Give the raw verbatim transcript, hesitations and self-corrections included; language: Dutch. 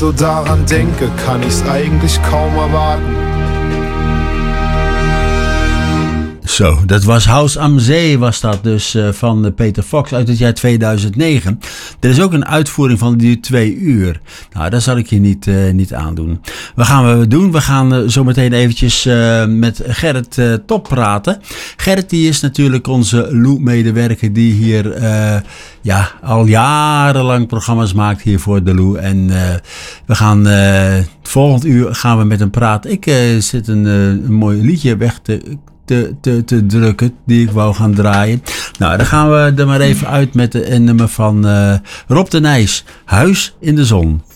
so daran denke, kann ich's eigentlich kaum erwarten. Zo, dat was House am Zee, was dat dus uh, van Peter Fox uit het jaar tweeduizend negen. Er is ook een uitvoering van die twee uur. Nou, dat zal ik je niet, uh, niet aandoen. Wat gaan we doen? We gaan uh, zo meteen eventjes uh, met Gerrit uh, Top praten. Gerrit die is natuurlijk onze Lou-medewerker die hier uh, ja, al jarenlang programma's maakt hier voor de Lou. En uh, we gaan uh, volgend uur gaan we met hem praten. Ik uh, zit een, uh, een mooi liedje weg te... Te, te, te drukken, die ik wou gaan draaien. Nou, dan gaan we er maar even uit met een nummer van uh, Rob de Nijs, Huis in de Zon.